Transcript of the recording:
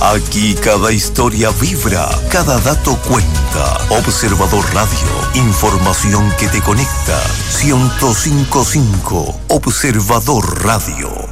Aquí cada historia vibra, cada dato cuenta. Observador Radio, información que te conecta. 105.5 Observador Radio.